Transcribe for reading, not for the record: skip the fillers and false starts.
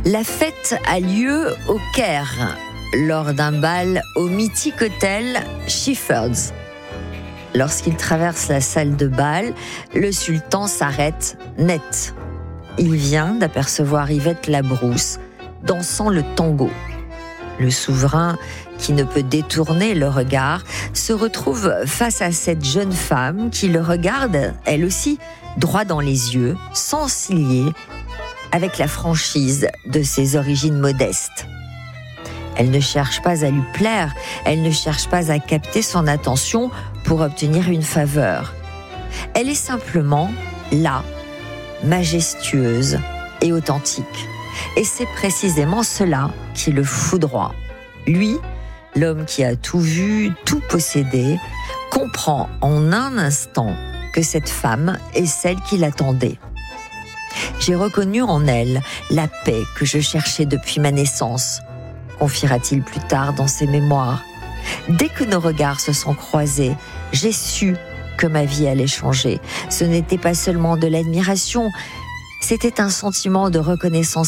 La fête a lieu au Caire, lors d'un bal au mythique hôtel Shepherd's. Lorsqu'il traverse la salle de bal, le sultan s'arrête net. Il vient d'apercevoir Yvette Labrousse dansant le tango. Le souverain, qui ne peut détourner le regard, se retrouve face à cette jeune femme qui le regarde, elle aussi, droit dans les yeux, sans cilier, avec la franchise de ses origines modestes. Elle ne cherche pas à lui plaire, elle ne cherche pas à capter son attention pour obtenir une faveur. Elle est simplement là, majestueuse et authentique. Et c'est précisément cela qui le foudroie. Lui, l'homme qui a tout vu, tout possédé, comprend en un instant que cette femme est celle qui l'attendait. J'ai reconnu en elle la paix que je cherchais depuis ma naissance, confiera-t-il plus tard dans ses mémoires. Dès que nos regards se sont croisés, j'ai su que ma vie allait changer. Ce n'était pas seulement de l'admiration, c'était un sentiment de reconnaissance